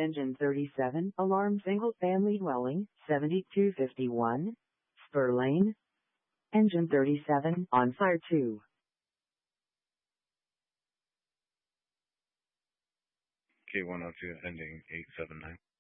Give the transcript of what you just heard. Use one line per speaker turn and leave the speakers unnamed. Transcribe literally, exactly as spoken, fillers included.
engine thirty-seven, alarm single family dwelling, seventy-two fifty-one, Spur Lane. Engine thirty-seven, on fire two.
K one oh two ending eight seven nine.